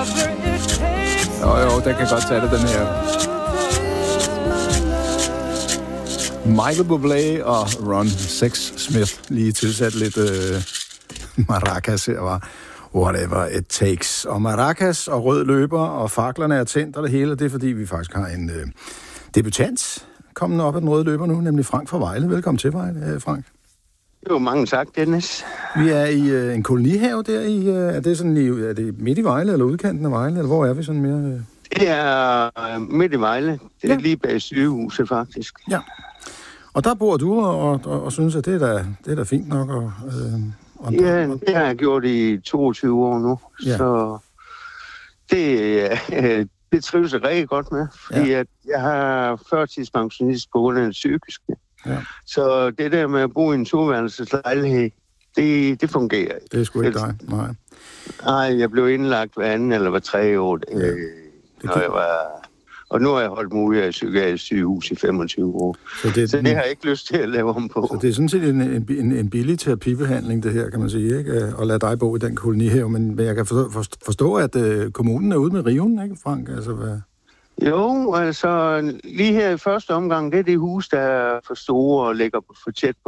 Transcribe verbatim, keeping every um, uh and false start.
Jo, jo, den kan godt tage det, den her. Michael Bublé og Ron Sexsmith lige tilsat lidt øh, maracas her, var whatever it takes. Og maracas og rød løber og faklerne er tændt og det hele, det er fordi, vi faktisk har en øh, debutant kommende op af den røde løber nu, nemlig Frank fra Vejle. Velkommen til, Vejle, Frank. Jo, mange tak, Dennis. Vi er i øh, en kolonihave der i, øh, er det sådan i, er det midt i Vejle eller udkanten af Vejle, eller hvor er vi sådan mere? Øh? Det er midt i Vejle. Det er ja. Lige bag sygehuset, faktisk. Ja. Og der bor du og, og, og, og synes, at det er da, det er da fint nok. Og, øh, og ja, der, det har jeg gjort i toogtyve år nu. Ja. Så det, øh, det trives jeg rigtig godt med, fordi ja. at jeg har førtidspensionist på grund af det psykiske. Ja. Så det der med at bo i en toværelseslejlighed, det, det fungerer ikke. Det er sgu ikke dig, nej. Nej, jeg blev indlagt hver anden eller hver tredje år, ja. øh, når jeg var... Og nu har jeg holdt mig ude af psykiatrisk sygehus i femogtyve år. Så det, så det har jeg ikke lyst til at lave om på. Så det er sådan set en, en, en billig terapibehandling, det her, kan man sige, ikke? At lade dig bo i den kolonihave. Men jeg kan forstå, forstå at uh, kommunen er ude med riven, ikke, Frank? Altså, hvad... Jo, altså lige her i første omgang, det er det hus, der er for store og ligger for tæt på